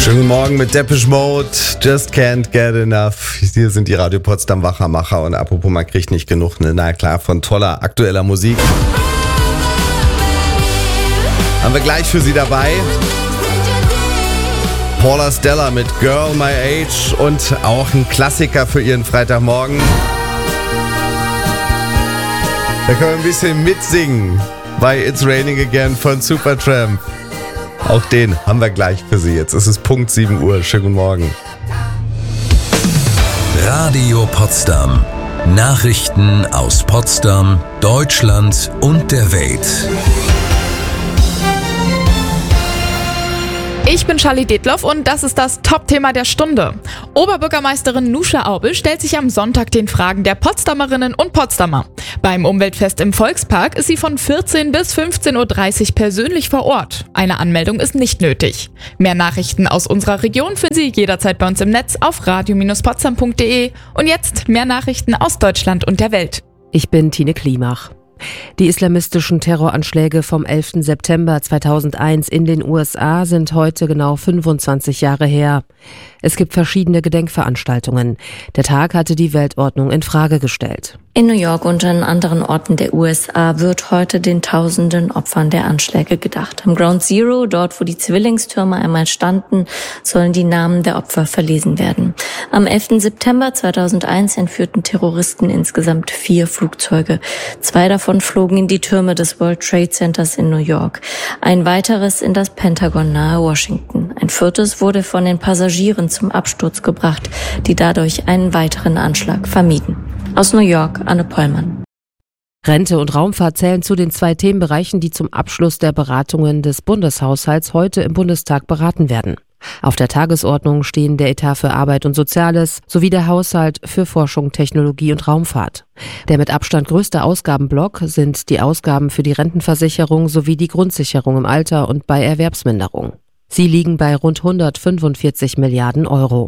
Schönen Morgen mit Depeche Mode, Just Can't Get Enough. Hier sind die Radio Potsdam Wachermacher und apropos, man kriegt nicht genug, ne? Na klar, von toller aktueller Musik. Haben wir gleich für Sie dabei Paula Stella mit Girl My Age und auch ein Klassiker für Ihren Freitagmorgen. Da können wir ein bisschen mitsingen bei It's Raining Again von Supertramp. Auch den haben wir gleich für Sie. Jetzt ist es Punkt 7 Uhr. Schönen guten Morgen. Radio Potsdam. Nachrichten aus Potsdam, Deutschland und der Welt. Ich bin Charlie Detloff und das ist das Top-Thema der Stunde. Oberbürgermeisterin Nusche Aubel stellt sich am Sonntag den Fragen der Potsdamerinnen und Potsdamer. Beim Umweltfest im Volkspark ist sie von 14 bis 15.30 Uhr persönlich vor Ort. Eine Anmeldung ist nicht nötig. Mehr Nachrichten aus unserer Region finden Sie jederzeit bei uns im Netz auf radio-potsdam.de. Und jetzt mehr Nachrichten aus Deutschland und der Welt. Ich bin Tine Klimach. Die islamistischen Terroranschläge vom 11. September 2001 in den USA sind heute genau 25 Jahre her. Es gibt verschiedene Gedenkveranstaltungen. Der Tag hatte die Weltordnung in Frage gestellt. In New York und an anderen Orten der USA wird heute den tausenden Opfern der Anschläge gedacht. Am Ground Zero, dort wo die Zwillingstürme einmal standen, sollen die Namen der Opfer verlesen werden. Am 11. September 2001 entführten Terroristen insgesamt 4 Flugzeuge. 2 davon flogen in die Türme des World Trade Centers in New York. Ein weiteres in das Pentagon nahe Washington. Ein 4. wurde von den Passagieren zum Absturz gebracht, die dadurch einen weiteren Anschlag vermieden. Aus New York, Anne Pollmann. Rente und Raumfahrt zählen zu den 2 Themenbereichen, die zum Abschluss der Beratungen des Bundeshaushalts heute im Bundestag beraten werden. Auf der Tagesordnung stehen der Etat für Arbeit und Soziales sowie der Haushalt für Forschung, Technologie und Raumfahrt. Der mit Abstand größte Ausgabenblock sind die Ausgaben für die Rentenversicherung sowie die Grundsicherung im Alter und bei Erwerbsminderung. Sie liegen bei rund 145 Milliarden Euro.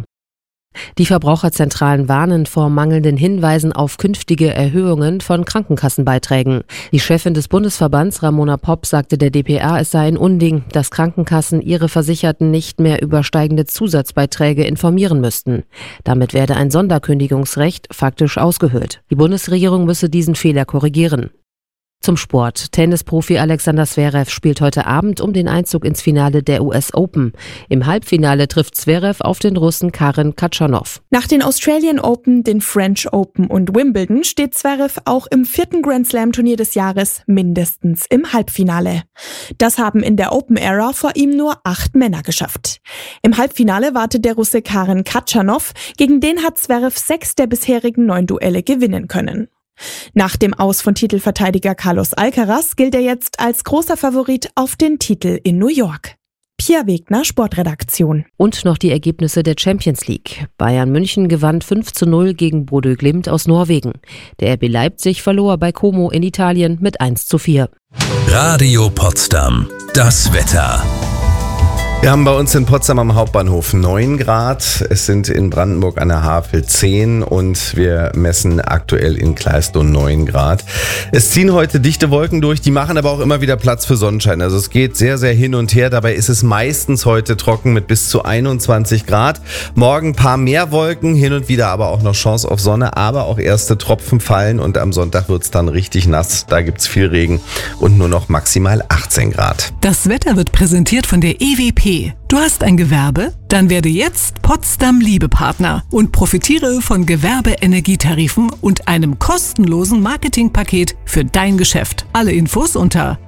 Die Verbraucherzentralen warnen vor mangelnden Hinweisen auf künftige Erhöhungen von Krankenkassenbeiträgen. Die Chefin des Bundesverbands, Ramona Popp, sagte der dpa, es sei ein Unding, dass Krankenkassen ihre Versicherten nicht mehr über steigende Zusatzbeiträge informieren müssten. Damit werde ein Sonderkündigungsrecht faktisch ausgehöhlt. Die Bundesregierung müsse diesen Fehler korrigieren. Zum Sport. Tennisprofi Alexander Zverev spielt heute Abend um den Einzug ins Finale der US Open. Im Halbfinale trifft Zverev auf den Russen Karen Khachanov. Nach den Australian Open, den French Open und Wimbledon steht Zverev auch im 4. Grand Slam Turnier des Jahres mindestens im Halbfinale. Das haben in der Open-Ära vor ihm nur 8 Männer geschafft. Im Halbfinale wartet der Russe Karen Khachanov, gegen den hat Zverev 6 der bisherigen 9 Duelle gewinnen können. Nach dem Aus von Titelverteidiger Carlos Alcaraz gilt er jetzt als großer Favorit auf den Titel in New York. Pia Wegner, Sportredaktion. Und noch die Ergebnisse der Champions League. Bayern München gewann 5:0 gegen Bodø Glimt aus Norwegen. Der RB Leipzig verlor bei Como in Italien mit 1:4. Radio Potsdam. Das Wetter. Wir haben bei uns in Potsdam am Hauptbahnhof 9 Grad. Es sind in Brandenburg an der Havel 10 und wir messen aktuell in Kleistow 9 Grad. Es ziehen heute dichte Wolken durch, die machen aber auch immer wieder Platz für Sonnenschein. Also es geht sehr, sehr hin und her. Dabei ist es meistens heute trocken mit bis zu 21 Grad. Morgen ein paar mehr Wolken, hin und wieder aber auch noch Chance auf Sonne, aber auch erste Tropfen fallen und am Sonntag wird es dann richtig nass. Da gibt es viel Regen und nur noch maximal 18 Grad. Das Wetter wird präsentiert von der EWP. Du hast ein Gewerbe? Dann werde jetzt Potsdam Liebepartner und profitiere von Gewerbe-Energietarifen und einem kostenlosen Marketingpaket für dein Geschäft. Alle Infos unter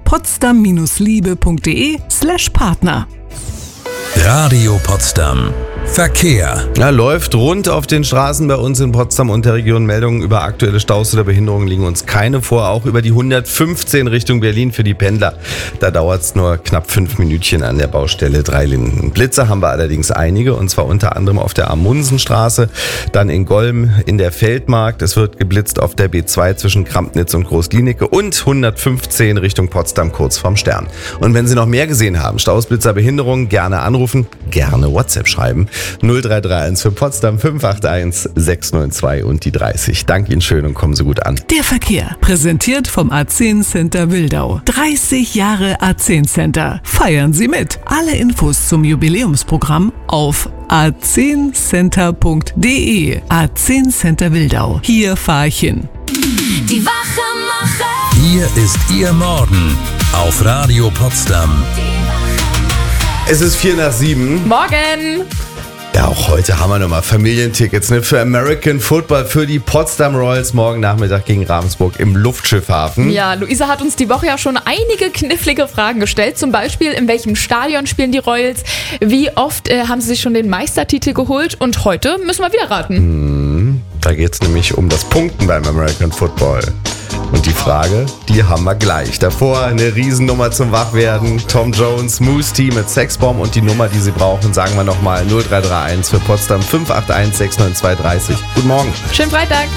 potsdam-liebe.de/Partner. Radio Potsdam. Verkehr. Ja, läuft rund auf den Straßen bei uns in Potsdam und der Region. Meldungen über aktuelle Staus oder Behinderungen liegen uns keine vor. Auch über die 115 Richtung Berlin für die Pendler. Da dauert es nur knapp 5 Minütchen an der Baustelle Dreilinden. Blitzer haben wir allerdings einige, und zwar unter anderem auf der Amundsenstraße, dann in Golm in der Feldmarkt. Es wird geblitzt auf der B2 zwischen Krampnitz und Groß-Glienicke und 115 Richtung Potsdam kurz vorm Stern. Und wenn Sie noch mehr gesehen haben, Staus, Blitzer, Behinderungen, gerne anrufen, gerne WhatsApp schreiben. 0331 für Potsdam 581 692 und die 30. Dank Ihnen schön und kommen Sie gut an. Der Verkehr, präsentiert vom A10 Center Wildau. 30 Jahre A10 Center. Feiern Sie mit. Alle Infos zum Jubiläumsprogramm auf a10center.de. A10 Center Wildau. Hier fahr ich hin. Die Wachemacher. Hier ist Ihr Morgen auf Radio Potsdam. Es ist 6:45. Morgen! Ja, auch heute haben wir nochmal Familientickets für American Football für die Potsdam Royals morgen Nachmittag gegen Ravensburg im Luftschiffhafen. Ja, Luisa hat uns die Woche ja schon einige knifflige Fragen gestellt. Zum Beispiel, in welchem Stadion spielen die Royals? Wie oft haben sie sich schon den Meistertitel geholt? Und heute müssen wir wieder raten. Da geht es nämlich um das Punkten beim American Football. Und die Frage, die haben wir gleich. Davor eine Riesennummer zum Wachwerden. Tom Jones, Moose Team mit Sexbomb und die Nummer, die Sie brauchen, sagen wir nochmal 0331 für Potsdam 581 692 30. Guten Morgen. Schönen Freitag.